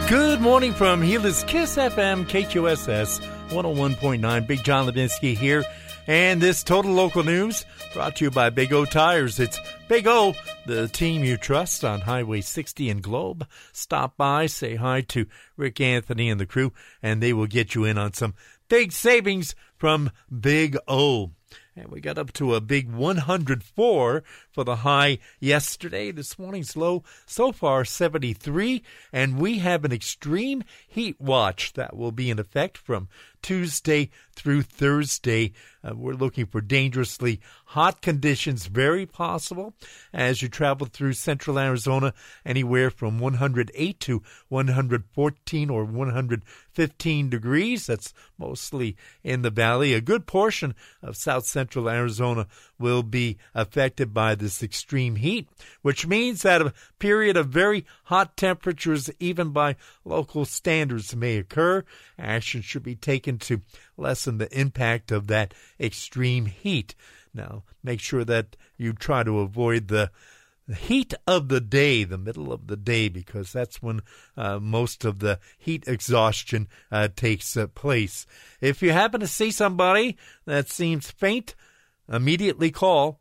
Good morning from Gila's Kiss FM, KQSS 101.9. Big John Levinsky here. And this Total Local News brought to you by Big O Tires. It's Big O, the team you trust on Highway 60 in Globe. Stop by, say hi to Rick Anthony and the crew, and they will get you in on some big savings from Big O. And we got up to a big 104 for the high yesterday. This morning's low so far 73. And we have an extreme heat watch that will be in effect from Tuesday through Thursday. We're looking for dangerously hot conditions, very possible as you travel through central Arizona, anywhere from 108 to 114 or 115 degrees. That's mostly in the valley. A good portion of south central Arizona will be affected by this extreme heat, which means that a period of very hot temperatures, even by local standards, may occur. Action should be taken to lessen the impact of that extreme heat. Now, make sure that you try to avoid the heat of the day, the middle of the day, because that's when most of the heat exhaustion takes place. If you happen to see somebody that seems faint, immediately call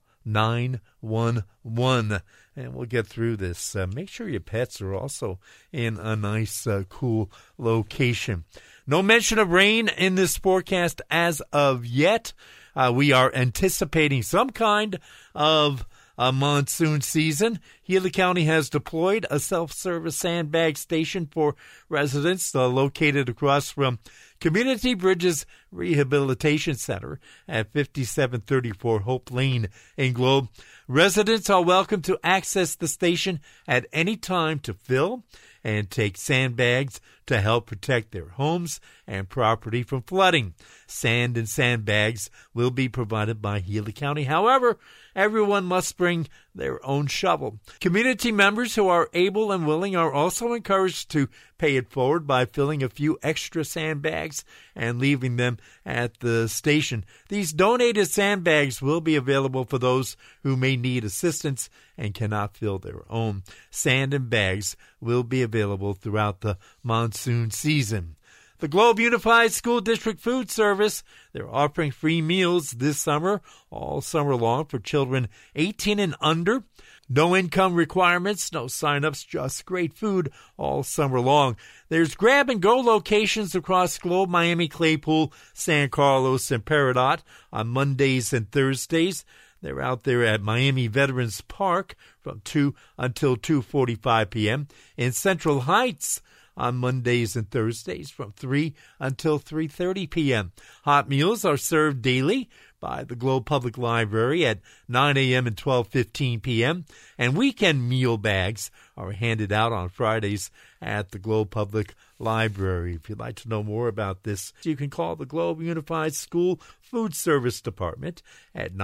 911, and we'll get through this. Make sure your pets are also in a nice, cool location. No mention of rain in this forecast as of yet. We are anticipating some kind of a monsoon season. Gila County has deployed a self-service sandbag station for residents located across from Community Bridges Rehabilitation Center at 5734 Hope Lane in Globe. Residents are welcome to access the station at any time to fill and take sandbags to help protect their homes and property from flooding. Sand and sandbags will be provided by Gila County. However, everyone must bring their own shovel. Community members who are able and willing are also encouraged to pay it forward by filling a few extra sandbags and leaving them at the station. These donated sandbags will be available for those who may need assistance and cannot fill their own. Sand and bags will be available throughout the monsoon season. The Globe Unified School District Food Service, they're offering free meals this summer, all summer long for children 18 and under. No income requirements, no sign-ups, just great food all summer long. There's grab-and-go locations across Globe, Miami, Claypool, San Carlos, and Peridot on Mondays and Thursdays. They're out there at Miami Veterans Park from 2 until 2:45 p.m. in Central Heights on Mondays and Thursdays from 3 until 3:30 p.m. Hot meals are served daily by the Globe Public Library at 9 a.m. and 12:15 p.m. And weekend meal bags are handed out on Fridays at the Globe Public Library. If you'd like to know more about this, you can call the Globe Unified School Food Service Department at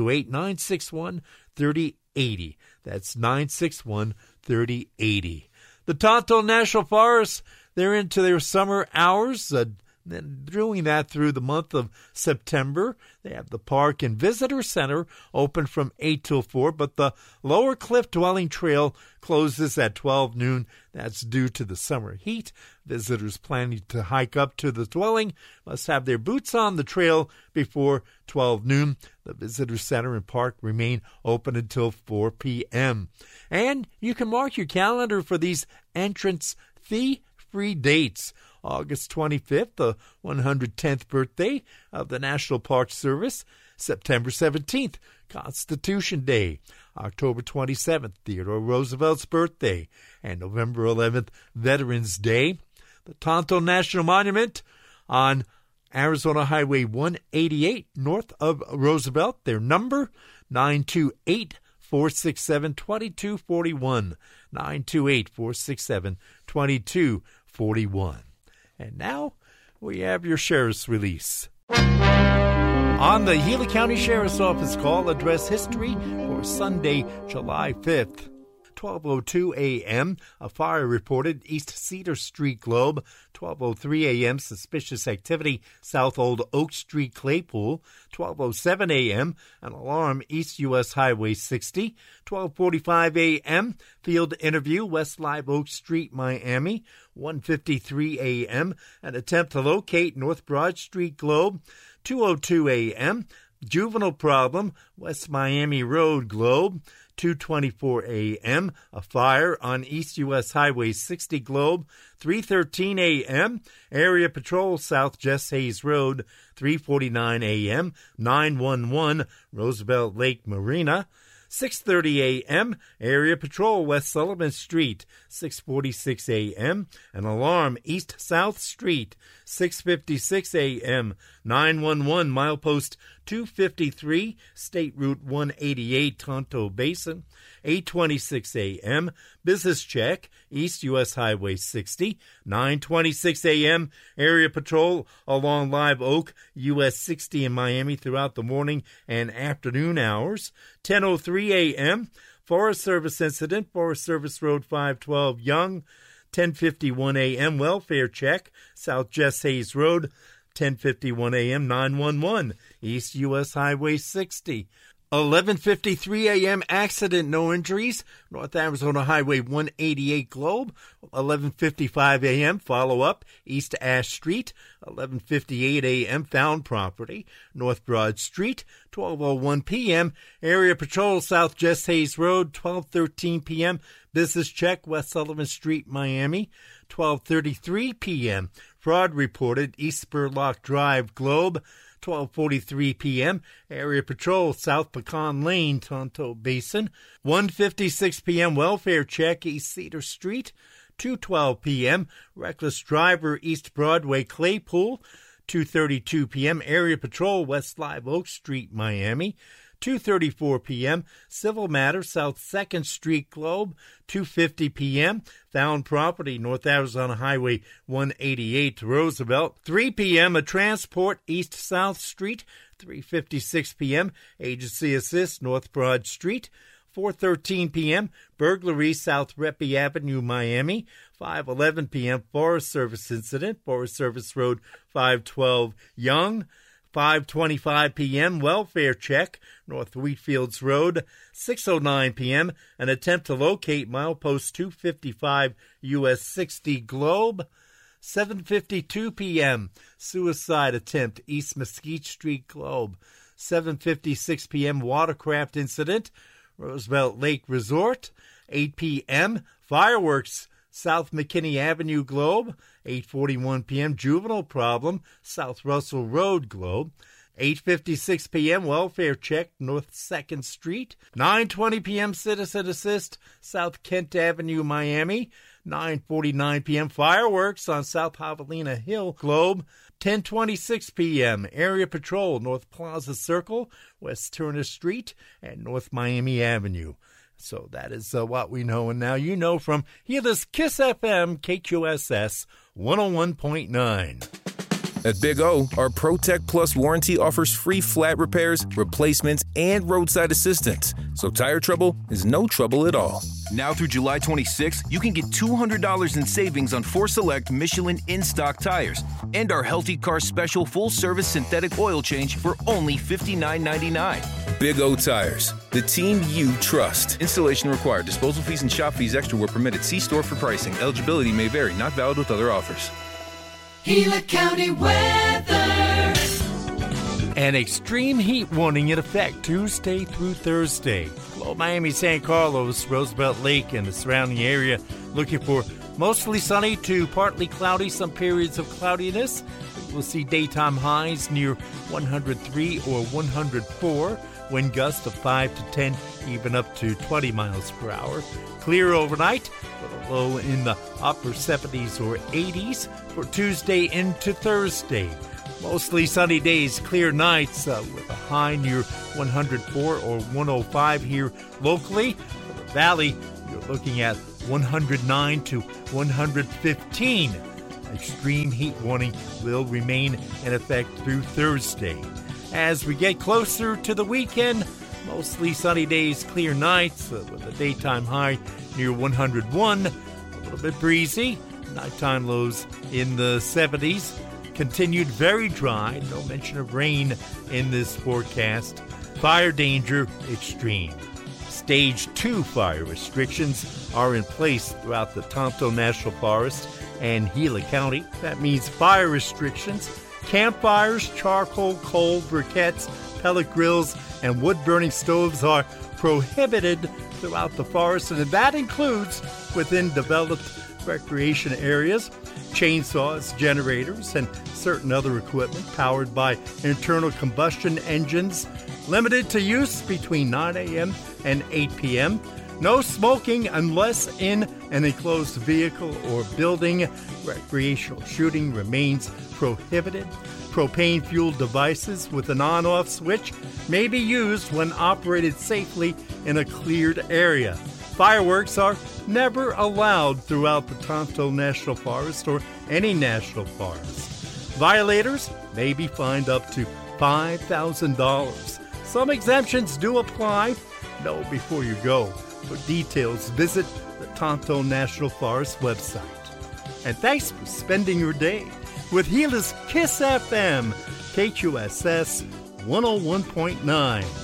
928-961-3080. That's 961-3080. The Tonto National Forest, they're into their summer hours, doing that through the month of September. They have the Park and Visitor Center open from 8 till 4, but the Lower Cliff Dwelling Trail closes at 12 noon. That's due to the summer heat. Visitors planning to hike up to the dwelling must have their boots on the trail before 12 noon. The Visitor Center and Park remain open until 4 p.m. And you can mark your calendar for these entrance fee-free dates. August 25th, the 110th birthday of the National Park Service. September 17th, Constitution Day. October 27th, Theodore Roosevelt's birthday. And November 11th, Veterans Day. The Tonto National Monument on Arizona Highway 188 north of Roosevelt. Their number, 928-467-2241. 928-467-2241. And now we have your sheriff's release. On the Gila County Sheriff's Office call, address history for Sunday, July 5th. 12:02 a.m., a fire reported East Cedar Street, Globe. 12:03 a.m., suspicious activity South Old Oak Street, Claypool. 12:07 a.m., an alarm East U.S. Highway 60. 12:45 a.m., field interview West Live Oak Street, Miami. 1:53 a.m., an attempt to locate North Broad Street, Globe. 2:02 a.m., juvenile problem West Miami Road, Globe. 2:24 a.m., a fire on East U.S. Highway 60, Globe. 3:13 a.m., area patrol South Jess Hayes Road. 3:49 a.m., 911 Roosevelt Lake Marina. 6:30 a.m., area patrol West Sullivan Street. 6:46 a.m., an alarm East South Street. 6:56 a.m., 911 milepost 253, State Route 188, Tonto Basin. 8:26 a.m., business check East U.S. Highway 60. 9:26 a.m., area patrol along Live Oak, U.S. 60 in Miami throughout the morning and afternoon hours. 10:03 a.m., Forest Service incident, Forest Service Road 512, Young. 10:51 a.m., welfare check, South Jess Hayes Road. 10:51 a.m., 911, East U.S. Highway 60. 11:53 a.m., accident, no injuries, North Arizona Highway 188, Globe. 11:55 a.m., follow-up, East Ash Street. 11:58 a.m., found property, North Broad Street. 12:01 p.m., area patrol, South Jess Hayes Road. 12:13 p.m., business check, West Sullivan Street, Miami. 12:33 p.m., fraud reported, East Spurlock Drive, Globe. 12:43 p.m., area patrol, South Pecan Lane, Tonto Basin. 1:56 p.m., welfare check, East Cedar Street. 2:12 p.m., reckless driver, East Broadway, Claypool. 2:32 p.m., area patrol, West Live Oak Street, Miami. 2:34 p.m., civil matter, South 2nd Street, Globe. 2:50 p.m., found property, North Arizona Highway 188 to Roosevelt. 3 p.m., a transport, East South Street. 3:56 p.m., agency assist, North Broad Street. 4:13 p.m., burglary, South Reppy Avenue, Miami. 5:11 p.m., Forest Service incident, Forest Service Road 512, Young. 5:25 p.m., welfare check, North Wheatfields Road. 6:09 p.m., an attempt to locate milepost 255 U.S. 60, Globe. 7:52 p.m., suicide attempt, East Mesquite Street, Globe. 7:56 p.m., watercraft incident, Roosevelt Lake Resort. 8 p.m., fireworks, South McKinney Avenue, Globe. 8:41 p.m., juvenile problem, South Russell Road, Globe. 8:56 p.m., welfare check, North 2nd Street. 9:20 p.m., citizen assist, South Kent Avenue, Miami. 9:49 p.m., fireworks on South Javelina Hill, Globe. 10:26 p.m., area patrol, North Plaza Circle, West Turner Street, and North Miami Avenue. So that is what we know. And now you know from here, this KISS FM, KQSS 101.9. At Big O, our ProTech Plus warranty offers free flat repairs, replacements, and roadside assistance. So tire trouble is no trouble at all. Now through July 26th, you can get $200 in savings on 4 select Michelin in-stock tires and our Healthy Car Special full-service synthetic oil change for only $59.99. Big O Tires, the team you trust. Installation required. Disposal fees and shop fees extra were permitted. See store for pricing. Eligibility may vary. Not valid with other offers. Gila County weather. An extreme heat warning in effect Tuesday through Thursday. Below Miami, San Carlos, Roosevelt Lake, and the surrounding area, looking for mostly sunny to partly cloudy, some periods of cloudiness. We'll see daytime highs near 103 or 104, wind gusts of 5 to 10, even up to 20 miles per hour. Clear overnight, with a low in the upper 70s or 80s for Tuesday into Thursday. Mostly sunny days, clear nights with a high near 104 or 105 here locally. For the valley, you're looking at 109 to 115. Extreme heat warning will remain in effect through Thursday. As we get closer to the weekend, mostly sunny days, clear nights with a daytime high near 101. A little bit breezy. Nighttime lows in the 70s. Continued very dry. No mention of rain in this forecast. Fire danger extreme. Stage 2 fire restrictions are in place throughout the Tonto National Forest and Gila County. That means fire restrictions. Campfires, charcoal, coal, briquettes, pellet grills, and wood-burning stoves are prohibited throughout the forest, and that includes within developed recreation areas, chainsaws, generators, and certain other equipment powered by internal combustion engines, limited to use between 9 a.m. and 8 p.m. No smoking unless in an enclosed vehicle or building. Recreational shooting remains prohibited. Propane-fueled devices with an on-off switch may be used when operated safely in a cleared area. Fireworks are never allowed throughout the Tonto National Forest or any national forest. Violators may be fined up to $5,000. Some exemptions do apply. Know before you go. For details, visit the Tonto National Forest website. And thanks for spending your day with Gila's Kiss FM, KQSS 101.9.